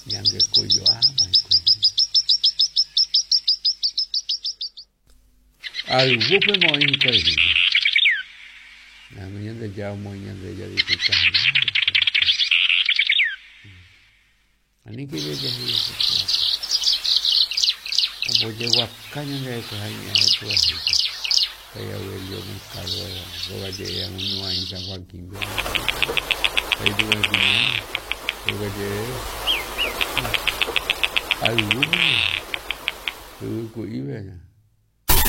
Yang ke koyo mai ko. Al wupe mo in ko ni. Na menyan de jauh mo yang de jadi kita. Ani ke dia jadi. Opo je wakanya de ko hanya itu. Kaya welio mukalo bawa je yang nuai San Joaquin. Kaya dua ni. Bawa je al wupe. Ku ibe.